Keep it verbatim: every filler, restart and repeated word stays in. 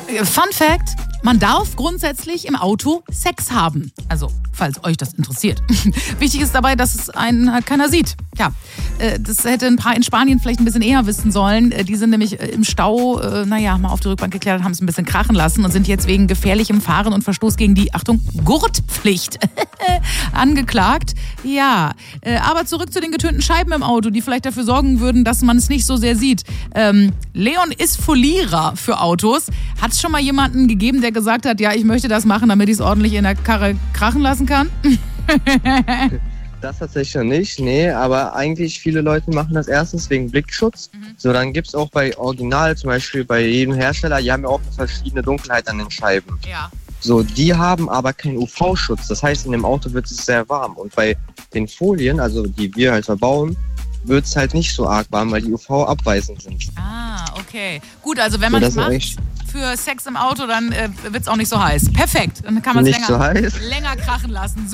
Fun Fact, man darf grundsätzlich im Auto Sex haben. Also, falls euch das interessiert. Wichtig ist dabei, dass es einen halt keiner sieht. Ja, das hätte ein paar in Spanien vielleicht ein bisschen eher wissen sollen. Die sind nämlich im Stau, naja, mal auf die Rückbank geklettert, haben es ein bisschen krachen lassen und sind jetzt wegen gefährlichem Fahren und Verstoß gegen die, Achtung, Gurtpflicht angeklagt. Ja, aber zurück zu den getönten Scheiben im Auto, die vielleicht dafür sorgen würden, dass man es nicht so sehr sieht. Ähm, Leon ist Folierer für Autos. Hat es schon mal jemanden gegeben, der gesagt hat, ja, ich möchte das machen, damit ich es ordentlich in der Karre krachen lassen kann? Das tatsächlich nicht, nee, aber eigentlich viele Leute machen das erstens wegen Blickschutz. Mhm. So, dann gibt es auch bei Original, zum Beispiel bei jedem Hersteller, die haben ja auch eine verschiedene Dunkelheit an den Scheiben. Ja. So, die haben aber keinen U V-Schutz, das heißt, in dem Auto wird es sehr warm. Und bei den Folien, also die wir halt verbauen, wird es halt nicht so arg warm, weil die U V-abweisend sind. Ah, okay. Gut, also wenn man so, das macht für Sex im Auto, dann äh, wird es auch nicht so heiß. Perfekt, dann kann man es länger, so länger krachen lassen.